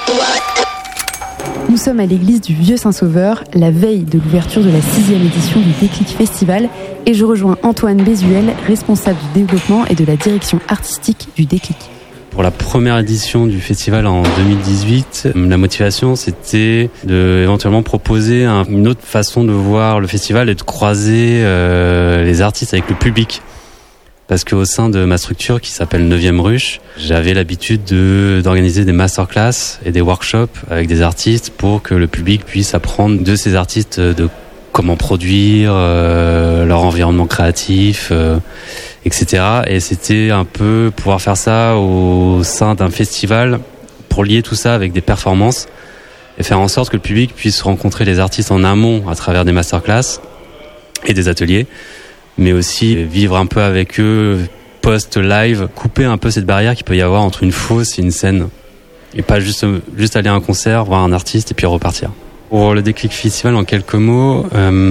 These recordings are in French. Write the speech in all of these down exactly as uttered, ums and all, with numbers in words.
Nous sommes à l'église du Vieux Saint-Sauveur, la veille de l'ouverture de la sixième édition du Déclic Festival, et je rejoins Antoine Bézuel, responsable du développement et de la direction artistique du Déclic. Pour la première édition du festival en deux mille dix-huit, la motivation c'était de éventuellement proposer un, une autre façon de voir le festival et de croiser euh, les artistes avec le public. Parce qu'au sein de ma structure qui s'appelle neuvième Ruche, j'avais l'habitude de, d'organiser des masterclass et des workshops avec des artistes pour que le public puisse apprendre de ces artistes de comment produire, euh, leur environnement créatif, euh, et cetera. Et c'était un peu pouvoir faire ça au sein d'un festival pour lier tout ça avec des performances et faire en sorte que le public puisse rencontrer les artistes en amont à travers des masterclass et des ateliers, mais aussi vivre un peu avec eux post-live, couper un peu cette barrière qu'il peut y avoir entre une fosse et une scène, et pas juste, juste aller à un concert, voir un artiste et puis repartir. Pour le Déclic Festival, en quelques mots,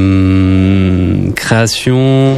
euh, création,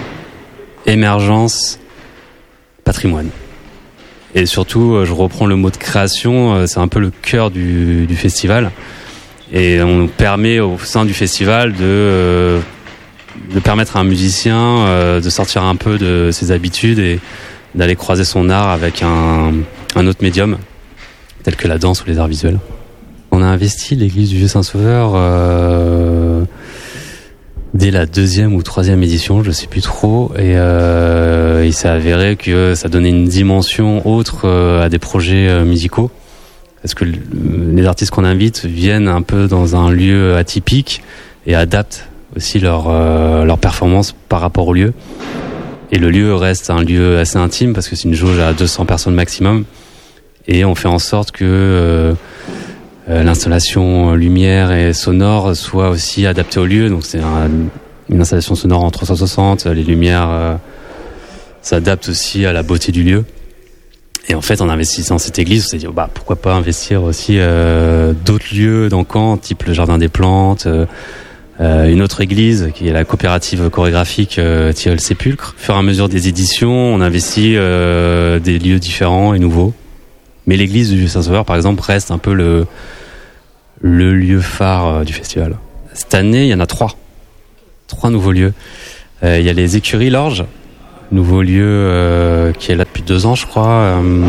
émergence, patrimoine. Et surtout, je reprends le mot de création, c'est un peu le cœur du, du festival, et on permet au sein du festival de... Euh, de permettre à un musicien euh, de sortir un peu de ses habitudes et d'aller croiser son art avec un, un autre médium, tel que la danse ou les arts visuels. On a investi l'église du Vieux Saint-Sauveur euh, dès la deuxième ou troisième édition, je sais plus trop, et euh, il s'est avéré que ça donnait une dimension autre euh, à des projets euh, musicaux, parce que les artistes qu'on invite viennent un peu dans un lieu atypique et adaptent aussi leur euh, leur performance par rapport au lieu, et le lieu reste un lieu assez intime parce que c'est une jauge à deux cents personnes maximum, et on fait en sorte que euh, euh, l'installation lumière et sonore soit aussi adaptée au lieu. Donc c'est un, une installation sonore en trois cent soixante, les lumières euh, s'adaptent aussi à la beauté du lieu. Et en fait, en investissant dans cette église, on s'est dit oh, bah pourquoi pas investir aussi euh, d'autres lieux dans Caen, type le Jardin des Plantes, euh, Euh, une autre église qui est la coopérative chorégraphique euh, Tilleul Sépulcre. Au fur et à mesure des éditions, on investit euh, des lieux différents et nouveaux. Mais l'église du Saint-Sauveur, par exemple, reste un peu le, le lieu phare euh, du festival. Cette année, il y en a trois. Trois nouveaux lieux. Euh, il y a les Écuries Lorges, nouveau lieu euh, qui est là depuis deux ans, je crois, euh,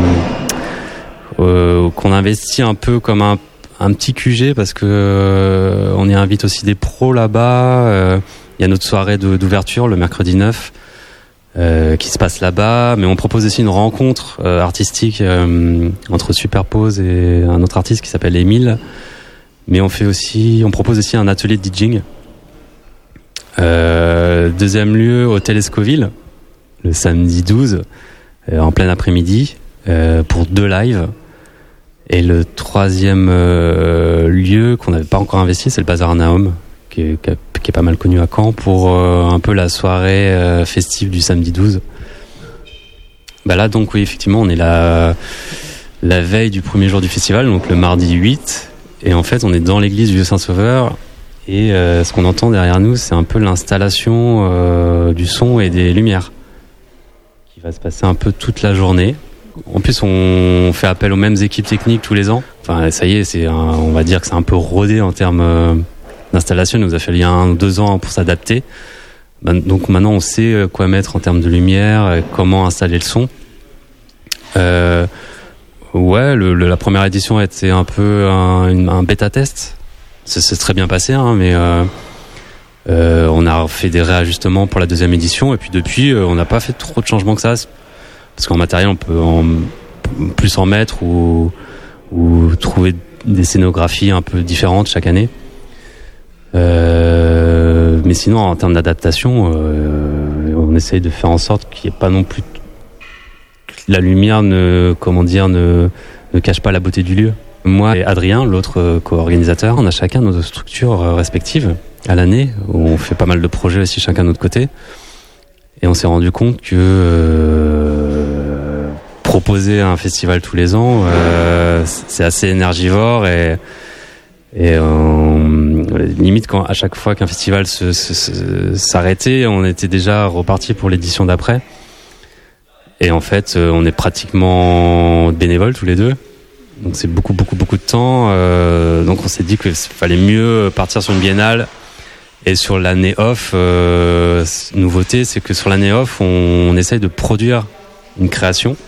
euh, qu'on investit un peu comme un un petit Q G parce que euh, on y invite aussi des pros là-bas. Euh, il y a notre soirée de, d'ouverture le mercredi neuf euh, qui se passe là-bas, mais on propose aussi une rencontre euh, artistique euh, entre Superpose et un autre artiste qui s'appelle Émile. Mais on fait aussi, on propose aussi un atelier de DJing. Euh, deuxième lieu, Hôtel Escoville, le samedi douze, euh, en plein après-midi, euh, pour deux lives. Et le troisième euh, lieu qu'on n'avait pas encore investi, c'est le Bazar Naum, qui est, qui est pas mal connu à Caen, pour euh, un peu la soirée euh, festive du samedi douze. Bah là, donc oui, effectivement, on est la, la veille du premier jour du festival, donc le mardi huit, et en fait, on est dans l'église du Vieux Saint-Sauveur, et euh, ce qu'on entend derrière nous, c'est un peu l'installation euh, du son et des lumières, qui va se passer un peu toute la journée. En plus, on fait appel aux mêmes équipes techniques tous les ans. Enfin, ça y est, c'est un, on va dire que c'est un peu rodé en termes euh, d'installation. Il nous a fallu un ou deux ans pour s'adapter. Ben, donc maintenant, on sait quoi mettre en termes de lumière, comment installer le son. Euh, ouais, le, le, la première édition a été un peu un, un bêta-test. Ça s'est très bien passé, hein, mais euh, euh, on a fait des réajustements pour la deuxième édition. Et puis depuis, euh, on n'a pas fait trop de changements que ça. Parce qu'en matériel, on peut en, plus en mettre ou, ou trouver des scénographies un peu différentes chaque année. Euh, mais sinon, en termes d'adaptation, euh, on essaye de faire en sorte qu'il n'y ait pas non plus... que la lumière ne, comment dire, ne, ne cache pas la beauté du lieu. Moi et Adrien, l'autre co-organisateur, on a chacun nos structures respectives à l'année, où on fait pas mal de projets aussi chacun de notre côté. Et on s'est rendu compte que euh, proposer un festival tous les ans, euh, c'est assez énergivore et, et euh, limite quand à chaque fois qu'un festival se, se, se, s'arrêtait, on était déjà reparti pour l'édition d'après. Et en fait, on est pratiquement bénévoles tous les deux. Donc c'est beaucoup, beaucoup, beaucoup de temps. Euh, donc on s'est dit qu'il fallait mieux partir sur une biennale. Et sur l'année off, euh, nouveauté, c'est que sur l'année off, on, on essaye de produire une création,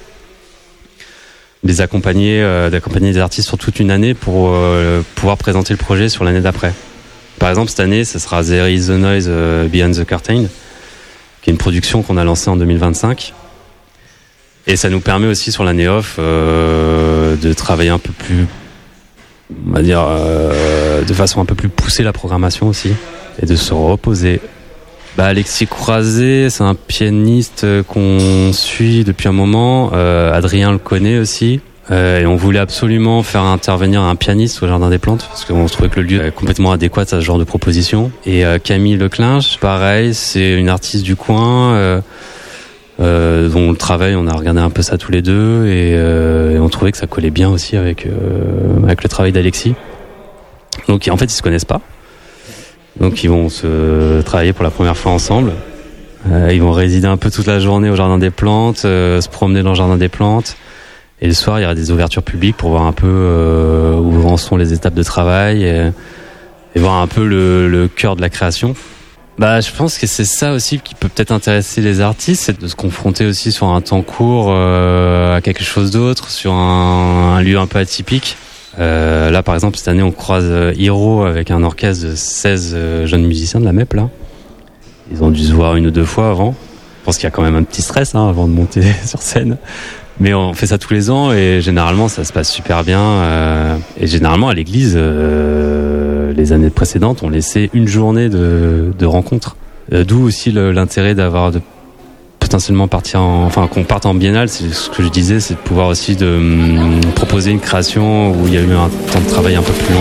les accompagner, euh, d'accompagner des artistes sur toute une année pour euh, pouvoir présenter le projet sur l'année d'après. Par exemple, cette année, ce sera There is the Noise uh, Behind the Curtain, qui est une production qu'on a lancée en deux mille vingt-cinq. Et ça nous permet aussi sur l'année off euh, de travailler un peu plus, on va dire, euh, de façon un peu plus poussée la programmation aussi, et de se reposer. Bah, Alexis Croiset, c'est un pianiste qu'on suit depuis un moment. Euh, Adrien le connaît aussi. Euh, et on voulait absolument faire intervenir un pianiste au Jardin des Plantes, parce qu'on se trouvait que le lieu est complètement adéquat à ce genre de proposition. Et euh, Camille Leclinch, pareil, c'est une artiste du coin. Euh, Euh, dont le travail, on a regardé un peu ça tous les deux et, euh, et on trouvait que ça collait bien aussi avec euh, avec le travail d'Alexis. Donc en fait ils se connaissent pas, donc ils vont se travailler pour la première fois ensemble. Euh, ils vont résider un peu toute la journée au Jardin des Plantes, euh, se promener dans le Jardin des Plantes, et le soir il y aura des ouvertures publiques pour voir un peu euh, où en sont les étapes de travail et, et voir un peu le, le cœur de la création. Bah, je pense que c'est ça aussi qui peut peut-être intéresser les artistes, c'est de se confronter aussi sur un temps court euh, à quelque chose d'autre, sur un, un lieu un peu atypique. Euh, là, par exemple, cette année, on croise Hiro avec un orchestre de seize euh, jeunes musiciens de la M E P, là. Ils ont dû se voir une ou deux fois avant. Je pense qu'il y a quand même un petit stress hein, avant de monter sur scène. Mais on fait ça tous les ans et généralement, ça se passe super bien. Euh, et généralement, à l'église... Euh, les années précédentes, on laissait une journée de, de rencontres. Euh, d'où aussi le, l'intérêt d'avoir de potentiellement partir en, enfin qu'on parte en biennale. C'est ce que je disais, c'est de pouvoir aussi de hum, proposer une création où il y a eu un temps de travail un peu plus long.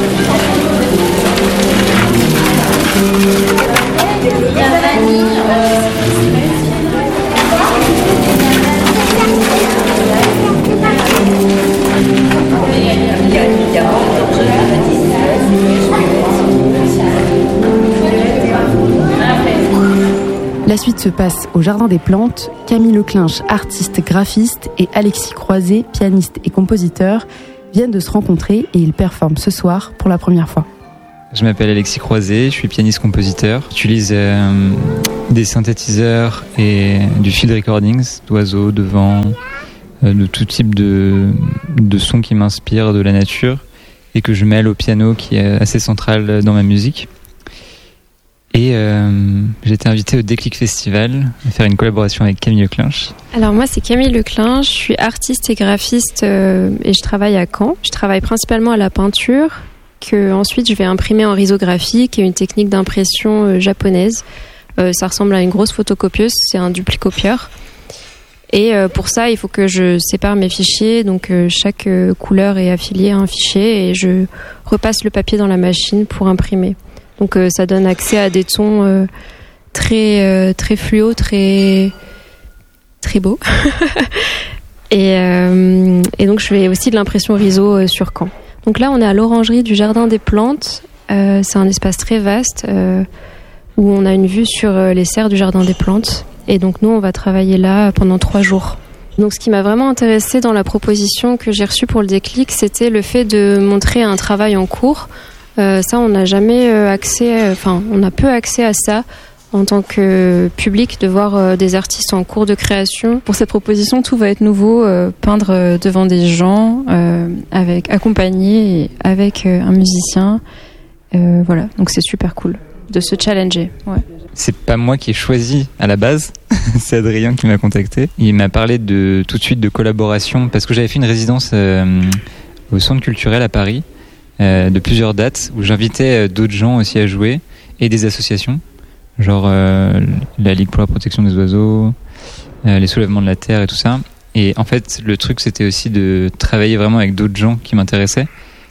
La suite se passe au Jardin des Plantes. Camille Leclinch, artiste graphiste, et Alexis Croiset, pianiste et compositeur, viennent de se rencontrer et ils performent ce soir pour la première fois. Je m'appelle Alexis Croiset, je suis pianiste-compositeur. J'utilise euh, des synthétiseurs et du field recordings, d'oiseaux, de vent, euh, de tout type de, de sons qui m'inspirent de la nature et que je mêle au piano qui est assez central dans ma musique. Et euh, j'ai été invité au Déclic Festival à faire une collaboration avec Camille Leclinch. Alors moi c'est Camille Leclinch, je suis artiste et graphiste euh, et je travaille à Caen. Je travaille principalement à la peinture, que ensuite je vais imprimer en risographie, qui est une technique d'impression euh, japonaise. Euh, ça ressemble à une grosse photocopieuse, c'est un duplicopieur. Et euh, pour ça il faut que je sépare mes fichiers, donc euh, chaque euh, couleur est affiliée à un fichier et je repasse le papier dans la machine pour imprimer. Donc euh, ça donne accès à des tons euh, très euh, très fluo, très très beaux. et euh, et donc je fais aussi de l'impression riso euh, sur Caen. Donc là on est à l'orangerie du Jardin des Plantes. Euh, c'est un espace très vaste euh, où on a une vue sur euh, les serres du Jardin des Plantes. Et donc nous on va travailler là pendant trois jours. Donc ce qui m'a vraiment intéressée dans la proposition que j'ai reçue pour le Déclic, c'était le fait de montrer un travail en cours. Euh, ça, on n'a jamais euh, accès, enfin, euh, on a peu accès à ça en tant que public, de voir euh, des artistes en cours de création. Pour cette proposition, tout va être nouveau, euh, peindre euh, devant des gens, euh, avec accompagné et avec euh, un musicien. Euh, voilà, donc c'est super cool de se challenger. Ouais. C'est pas moi qui ai choisi à la base, c'est Adrien qui m'a contacté. Il m'a parlé de tout de suite de collaboration parce que j'avais fait une résidence euh, au Centre culturel à Paris. Euh, de plusieurs dates où j'invitais euh, d'autres gens aussi à jouer et des associations genre euh, la Ligue pour la protection des oiseaux, euh, les soulèvements de la terre et tout ça. Et en fait le truc c'était aussi de travailler vraiment avec d'autres gens qui m'intéressaient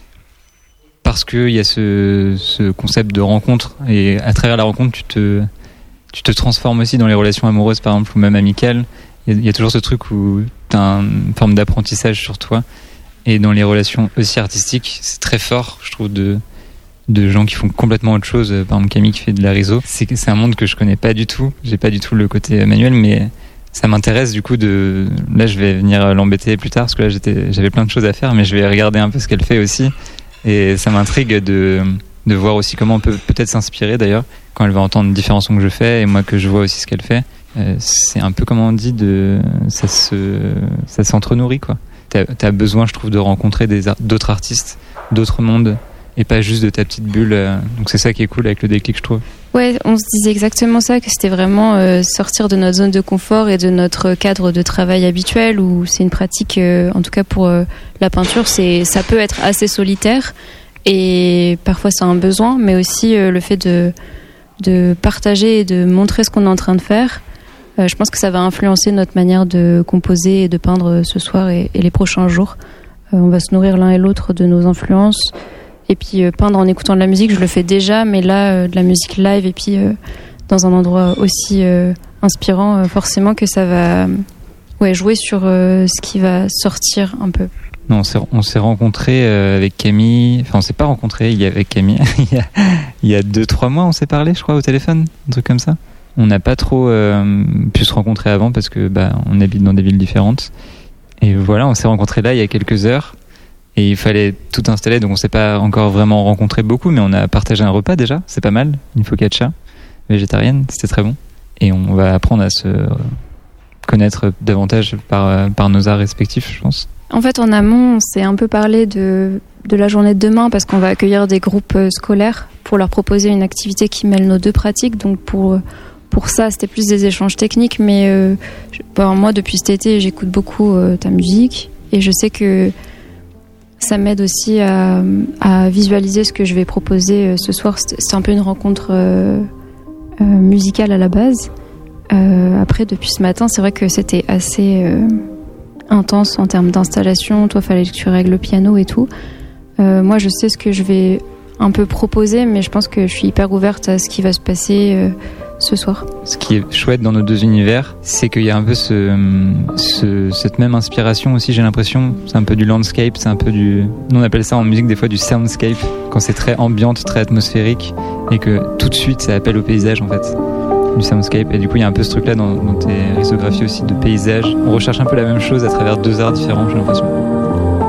parce qu'il y a ce, ce concept de rencontre et à travers la rencontre tu te, tu te transformes aussi dans les relations amoureuses par exemple ou même amicales. Il y, y a toujours ce truc où tu as une forme d'apprentissage sur toi. Et dans les relations aussi artistiques, c'est très fort, je trouve, de, de gens qui font complètement autre chose. Par exemple, Camille qui fait de la riso. C'est, c'est un monde que je connais pas du tout. J'ai pas du tout le côté manuel, mais ça m'intéresse du coup de. Là, je vais venir l'embêter plus tard parce que là, j'étais, j'avais plein de choses à faire, mais je vais regarder un peu ce qu'elle fait aussi. Et ça m'intrigue de, de voir aussi comment on peut peut-être s'inspirer d'ailleurs quand elle va entendre différents sons que je fais et moi que je vois aussi ce qu'elle fait. Euh, c'est un peu comme on dit, de, ça, se, ça s'entre-nourrit quoi. T'as, t'as besoin, je trouve, de rencontrer des, d'autres artistes, d'autres mondes et pas juste de ta petite bulle. Donc c'est ça qui est cool avec le déclic, je trouve. Ouais, on se disait exactement ça, que c'était vraiment euh, sortir de notre zone de confort et de notre cadre de travail habituel, où c'est une pratique, euh, en tout cas pour euh, la peinture, c'est, ça peut être assez solitaire et parfois c'est un besoin, mais aussi euh, le fait de, de partager et de montrer ce qu'on est en train de faire. Euh, je pense que ça va influencer notre manière de composer et de peindre ce soir et, et les prochains jours. Euh, on va se nourrir l'un et l'autre de nos influences. Et puis euh, peindre en écoutant de la musique, je le fais déjà, mais là, euh, de la musique live et puis euh, dans un endroit aussi euh, inspirant, euh, forcément que ça va euh, ouais, jouer sur euh, ce qui va sortir un peu. Non, on s'est, on s'est rencontrés euh, avec Camille, enfin on s'est pas rencontrés il y a, avec Camille, il, y a, il y a deux, trois mois on s'est parlé je crois au téléphone, un truc comme ça. On n'a pas trop euh, pu se rencontrer avant parce que bah, on habite dans des villes différentes. Et voilà, on s'est rencontrés là il y a quelques heures. Et il fallait tout installer, donc on s'est pas encore vraiment rencontré beaucoup, mais on a partagé un repas déjà, c'est pas mal, une focaccia végétarienne, c'était très bon. Et on va apprendre à se connaître davantage par, par nos arts respectifs, je pense. En fait, en amont, on s'est un peu parlé de, de la journée de demain, parce qu'on va accueillir des groupes scolaires pour leur proposer une activité qui mêle nos deux pratiques. Donc pour, pour ça, c'était plus des échanges techniques, mais euh, bon, moi, depuis cet été, j'écoute beaucoup euh, ta musique, et je sais que ça m'aide aussi à, à visualiser ce que je vais proposer ce soir. C'est un peu une rencontre euh, euh, musicale à la base. Euh, après, depuis ce matin, c'est vrai que c'était assez euh, intense en termes d'installation. Toi, il fallait que tu règles le piano et tout. Euh, moi, je sais ce que je vais un peu proposer, mais je pense que je suis hyper ouverte à ce qui va se passer euh, ce soir. Ce qui est chouette dans nos deux univers, c'est qu'il y a un peu ce, ce, cette même inspiration aussi, j'ai l'impression. C'est un peu du landscape, c'est un peu du... Nous on appelle ça en musique des fois du soundscape, quand c'est très ambiante, très atmosphérique, et que tout de suite ça appelle au paysage en fait, du soundscape. Et du coup il y a un peu ce truc là dans, dans tes risographies aussi de paysage. On recherche un peu la même chose à travers deux arts différents, j'ai l'impression.